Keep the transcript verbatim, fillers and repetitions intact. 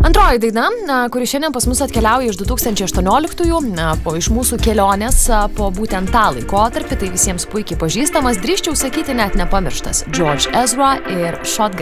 Antroji daina, kuri šiandien pas mus atkeliauja iš du tūkstančiai aštuonioliktųjų, po iš mūsų kelionės po būtent tą laikotarpį, tai visiems puikiai pažįstamas, drįsčiau sakyti net nepamirštas, George Ezra ir Shotgun.